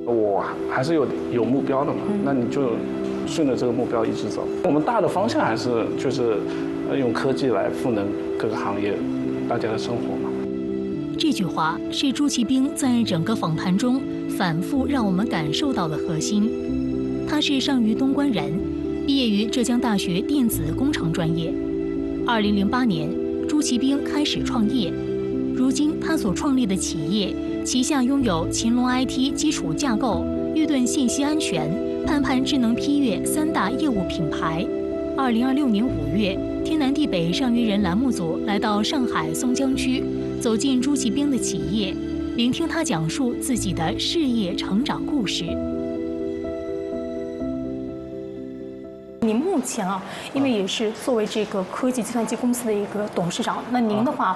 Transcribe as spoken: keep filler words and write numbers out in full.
我还是有有目标的嘛，那你就顺着这个目标一直走。我们大的方向还是就是用科技来赋能各个行业大家的生活嘛。 这句话是朱其兵在整个访谈中反复让我们感受到的核心。他是上虞东关人，毕业于浙江大学电子工程专业。二零零八年，朱其兵开始创业。如今，他所创立的企业旗下拥有秦龙 I T 基础架构、玉盾信息安全、盼盼智能批阅三大业务品牌。二零二六年五月，天南地北上虞人栏目组来到上海松江区，走进朱其兵的企业，聆听他讲述自己的事业成长故事。您目前啊，因为也是作为这个科技计算机公司的一个董事长，那您的话